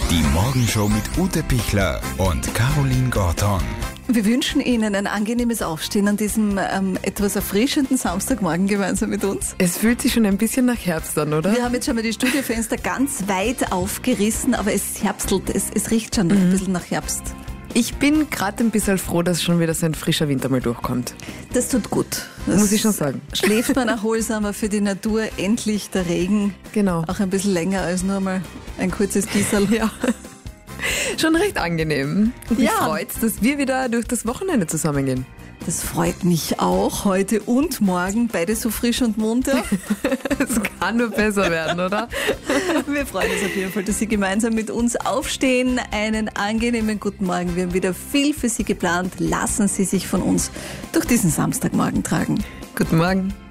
Die Morgenshow mit Ute Pichler und Caroline Gorton. Wir wünschen Ihnen ein angenehmes Aufstehen an diesem etwas erfrischenden Samstagmorgen gemeinsam mit uns. Es fühlt sich schon ein bisschen nach Herbst an, oder? Wir haben jetzt schon mal die Studiofenster ganz weit aufgerissen, aber es herbstelt, es riecht schon ein bisschen nach Herbst. Ich bin gerade ein bisschen froh, dass schon wieder so ein frischer Winter mal durchkommt. Das tut gut. Das muss ich schon sagen. Schläft man erholsamer für die Natur, endlich der Regen. Genau. Auch ein bisschen länger als nur mal ein kurzes Gießerl. Ja. Schon recht angenehm. Und mich Ja. freut's, dass wir wieder durch das Wochenende zusammengehen. Das freut mich auch, heute und morgen, beide so frisch und munter. Es kann nur besser werden, oder? Wir freuen uns auf jeden Fall, dass Sie gemeinsam mit uns aufstehen. Einen angenehmen guten Morgen. Wir haben wieder viel für Sie geplant. Lassen Sie sich von uns durch diesen Samstagmorgen tragen. Guten Morgen.